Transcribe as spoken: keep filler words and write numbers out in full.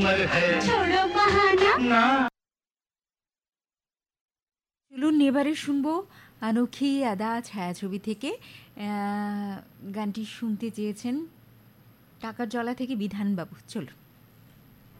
छोड़ो बहाना না। চলুন এবারে শুনবো আনোখি আদা ছায়াছবি থেকে। আহ, গানটি শুনতে চেয়েছেন টাকার জলা থেকে বিধানবাবু। চলুন।